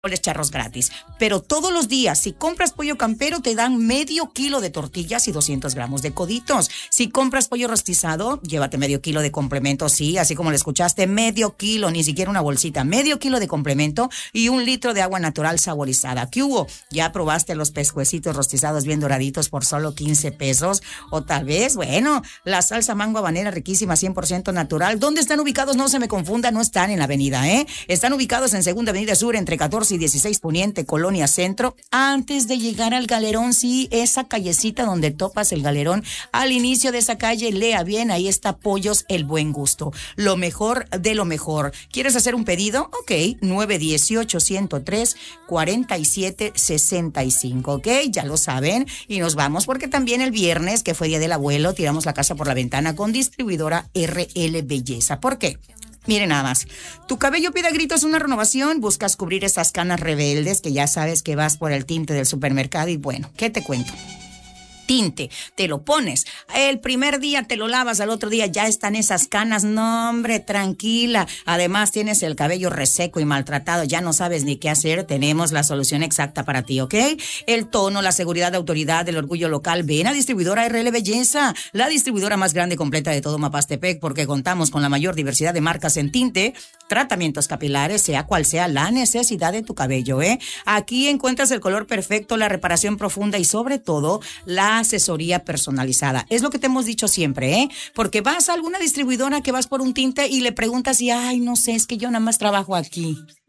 charros gratis. Pero todos los días, si compras pollo campero, te dan medio kilo de tortillas y 200 gramos de coditos. Si compras pollo rostizado, llévate medio kilo de complemento, sí, así como lo escuchaste, medio kilo, ni siquiera una bolsita, medio kilo de complemento y 1 litro de agua natural saborizada. ¿Qué hubo? ¿Ya probaste los pescuecitos rostizados bien doraditos por solo 15 pesos? O tal vez, bueno, la salsa mango habanera riquísima, 100% natural. ¿Dónde están ubicados? No se me confunda, no están en la avenida, ¿eh? Están ubicados en Segunda Avenida Sur, entre 14 y 16 Poniente, Colonia Centro, antes de llegar al Galerón, sí, esa callecita donde topas el Galerón, al inicio de esa calle, lea bien, ahí está Pollos El Buen Gusto, lo mejor de lo mejor. ¿Quieres hacer un pedido? Ok, 918-103-4765, ok, ya lo saben, y nos vamos porque también el viernes, que fue Día del Abuelo, tiramos la casa por la ventana con distribuidora RL Belleza. ¿Por qué? Miren nada más, tu cabello pide a gritos una renovación, buscas cubrir esas canas rebeldes que ya sabes que vas por el tinte del supermercado y bueno, ¿qué te cuento? Tinte, te lo pones, el primer día te lo lavas, al otro día ya están esas canas, no hombre, tranquila, además tienes el cabello reseco y maltratado, ya no sabes ni qué hacer, tenemos la solución exacta para ti, ¿ok? El tono, la seguridad, la autoridad, el orgullo local, ven a distribuidora RL Belleza, la distribuidora más grande y completa de todo Mapastepec, porque contamos con la mayor diversidad de marcas en tinte, tratamientos capilares, sea cual sea la necesidad de tu cabello, ¿eh? Aquí encuentras el color perfecto, la reparación profunda y sobre todo, la asesoría personalizada. Es lo que te hemos dicho siempre, ¿eh? Porque vas a alguna distribuidora que vas por un tinte y le preguntas y, ay, no sé, es que yo nada más trabajo aquí.